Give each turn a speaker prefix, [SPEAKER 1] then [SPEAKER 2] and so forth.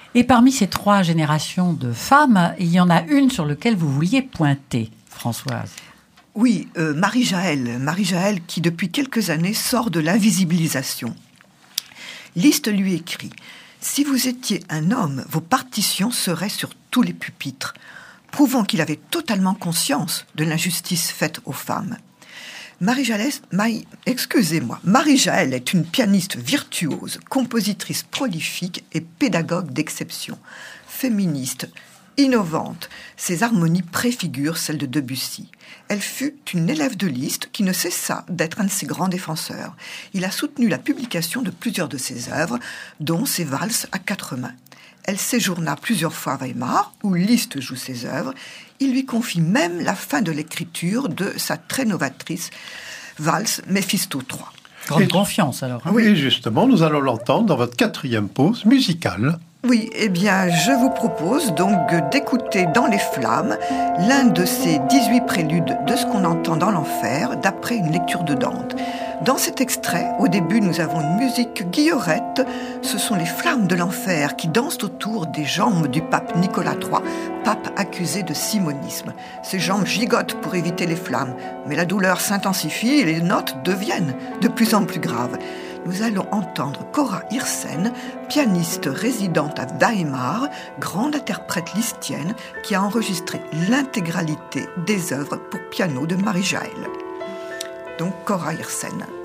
[SPEAKER 1] Et parmi ces 3 générations de femmes, il y en a une sur laquelle vous vouliez pointer, Françoise.
[SPEAKER 2] Oui, Marie-Jaëlle. Marie-Jaëlle qui, depuis quelques années, sort de l'invisibilisation. Liszt lui écrit « Si vous étiez un homme, vos partitions seraient sur tous les pupitres », prouvant qu'il avait totalement conscience de l'injustice faite aux femmes. Marie-Jaëlle est une pianiste virtuose, compositrice prolifique et pédagogue d'exception, féministe, innovante. Ses harmonies préfigurent celles de Debussy. Elle fut une élève de Liszt qui ne cessa d'être un de ses grands défenseurs. Il a soutenu la publication de plusieurs de ses œuvres, dont ses valses à 4 mains. Elle séjourna plusieurs fois à Weimar, où Liszt joue ses œuvres. Il lui confie même la fin de l'écriture de sa très novatrice valse Méphisto III.
[SPEAKER 1] Grande confiance alors.
[SPEAKER 3] Oui, et justement, nous allons l'entendre dans votre 4e pause musicale.
[SPEAKER 2] Oui, eh bien, je vous propose donc d'écouter Dans les flammes l'un de ces 18 préludes de ce qu'on entend dans l'enfer, d'après une lecture de Dante. Dans cet extrait, au début, nous avons une musique guillerette. Ce sont les flammes de l'enfer qui dansent autour des jambes du pape Nicolas III, pape accusé de simonisme. Ses jambes gigotent pour éviter les flammes, mais la douleur s'intensifie et les notes deviennent de plus en plus graves. Nous allons entendre Cora Hirsen, pianiste résidente à Weimar, grande interprète lisztienne, qui a enregistré l'intégralité des œuvres pour piano de Marie-Jaëlle. Donc Cora Hirsen.